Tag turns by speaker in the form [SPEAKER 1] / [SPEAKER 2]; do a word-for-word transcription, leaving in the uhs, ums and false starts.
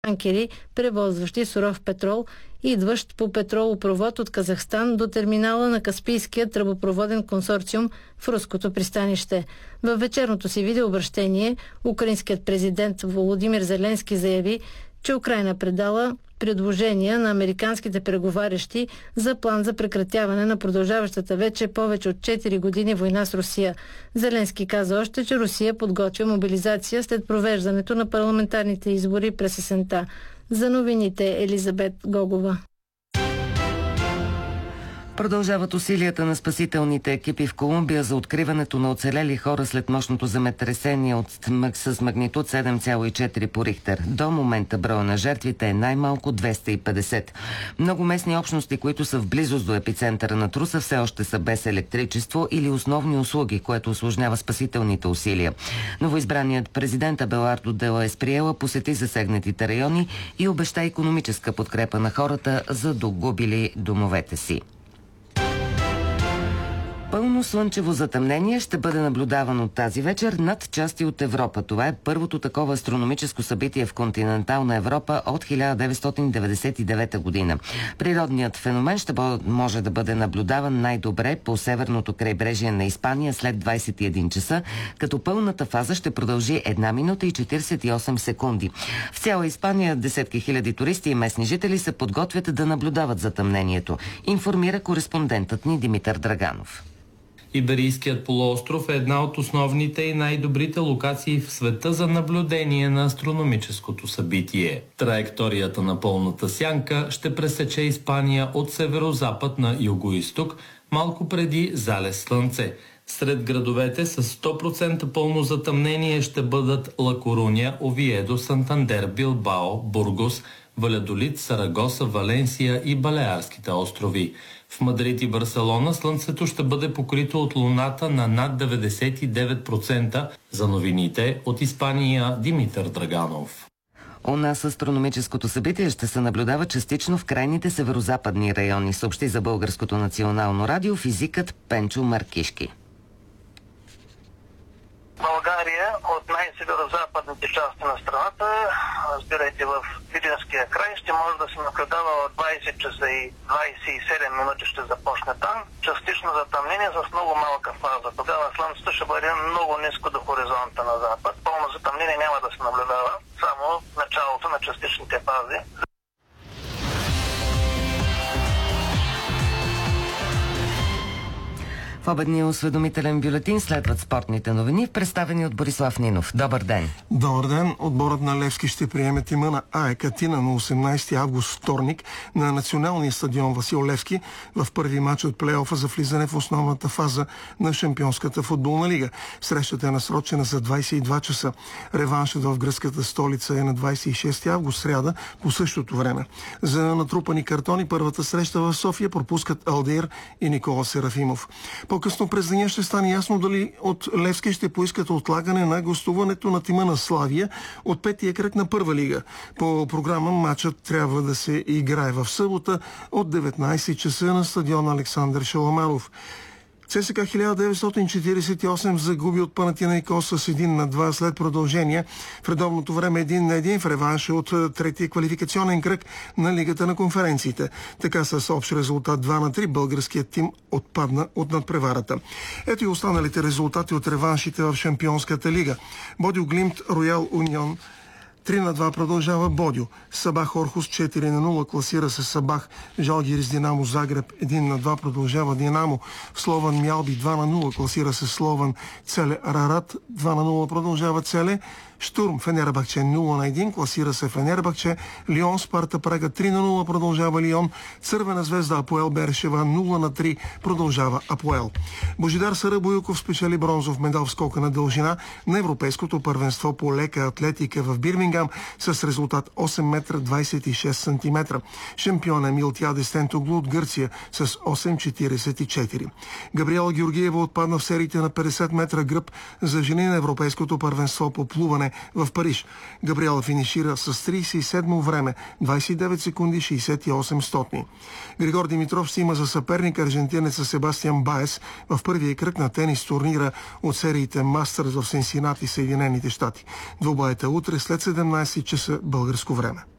[SPEAKER 1] танкери, превозващи суров петрол, идващ по петролопровод от Казахстан до терминала на Каспийския тръбопроводен консорциум в руското пристанище. Във вечерното си видеообращение украинският президент Володимир Зеленски заяви, че Украйна предала предложения на американските преговарящи за план за прекратяване на продължаващата вече повече от четири години война с Русия. Зеленски каза още, че Русия подготвя мобилизация след провеждането на парламентарните избори през есента. За новините Елизабет Гогова.
[SPEAKER 2] Продължават усилията на спасителните екипи в Колумбия за откриването на оцелели хора след мощното земетресение от с магнитуд седем цяло и четири по Рихтер. До момента броя на жертвите е най-малко двеста и петдесет. Много местни общности, които са в близост до епицентъра на труса, все още са без електричество или основни услуги, което усложнява спасителните усилия. Новоизбраният президент Абелардо де Есприела посети засегнатите райони и обеща икономическа подкрепа на хората, задогубили домовете си. Пълно слънчево затъмнение ще бъде наблюдавано тази вечер над части от Европа. Това е първото такова астрономическо събитие в континентална Европа от хиляда деветстотин деветдесет и девета година. Природният феномен ще може да бъде наблюдаван най-добре по северното крайбрежие на Испания след двадесет и един часа, като пълната фаза ще продължи една минута и четиридесет и осем секунди. В цяла Испания десетки хиляди туристи и местни жители се подготвят да наблюдават затъмнението, информира кореспондентът ни Димитър Драганов.
[SPEAKER 3] Иберийският полуостров е една от основните и най-добрите локации в света за наблюдение на астрономическото събитие. Траекторията на пълната сянка ще пресече Испания от северозапад на югоизток, малко преди залез Слънце. Сред градовете с сто процента пълно затъмнение ще бъдат Ла Коруня, Овиедо, Сантандер, Билбао, Бургос, Валядолид, Сарагоса, Валенсия и Балеарските острови. В Мадрид и Барселона слънцето ще бъде покрито от луната на над деветдесет и девет процента. За новините от Испания Димитър Драганов.
[SPEAKER 2] У нас астрономическото събитие ще се наблюдава частично в крайните северозападни райони, съобщи за Българското национално радио физикът Пенчо Маркишки.
[SPEAKER 4] България от най-северо-западните части на страната, разбирайте в Видинския край, ще може да се наблюдава от двадесет часа и двадесет и седем минути ще започне там. Частично затъмнение с много малка фаза. Тогава слънцето ще бъде много ниско до хоризонта на запад. Пълно затъмнение няма да се наблюдава, само началото на частичните фази.
[SPEAKER 2] В обедния осведомителен бюлетин следват спортните новини, представени от Борислав Нинов. Добър ден!
[SPEAKER 5] Добър ден! Отборът на Левски ще приеме тима на АЕК Атина на осемнадесети август, вторник, на националния стадион Васил Левски в първи матч от плейофа за влизане в основната фаза на Шампионската футболна лига. Срещата е насрочена за двадесет и два часа. Реваншът в гръцката столица е на двадесет и шести август, сряда, по същото време. За натрупани картони първата среща в София пропускат Алдеир и Никола Серафимов. По-късно през деня ще стане ясно дали от Левски ще поискат отлагане на гостуването на тима на Славия от петия кръг на първа лига. По програма матчът трябва да се играе в събота от деветнадесет часа на стадион Александър Шаламанов. ЦСКА хиляда деветстотин четиридесет и осем загуби от Панатинаикос с един на два след продължение. В редовното време един на един в реванша от третия квалификационен кръг на Лигата на конференциите. Така с общ резултат два на три българският тим отпадна от надпреварата. Ето и останалите резултати от реваншите в Шампионската лига. Бодю Глимт, Роял Унион три на два продължава Бодю. Сабах Орхус четири на нула класира се Сабах. Жалгирис Динамо Загреб един на два продължава Динамо. Слован Мялби два на нула класира се Слован. Целе Арарат два на нула продължава Целе. Штурм Фенербахче нула на един класира се Фенербахче. Лион Спарта Прага три на нула продължава Лион. Цървена звезда Апоел Бершева нула на три продължава Апоел. Божидар Сарабоюков спечели бронзов медал в скока на дължина на Европейското първенство по лека атлетика в Бирмингам с резултат осем метра двадесет и шест сантиметра. Шампион е Милтиаде Стентоглу от Гърция с осем четиридесет и четири. Габриела Георгиева отпадна в сериите на петдесет метра гръб за жени на Европейското първенство по плуване в Париж. Габриела финишира с тридесет и седмо време, двадесет и девет секунди шейсет и осем стотни. Григор Димитров ще има за съперник аржентинеца Себастиан Баес в първия кръг на тенис турнира от сериите Мастърс в Сенсинати, Съединените щати. Двубоят е утре след седемнадесет часа българско време.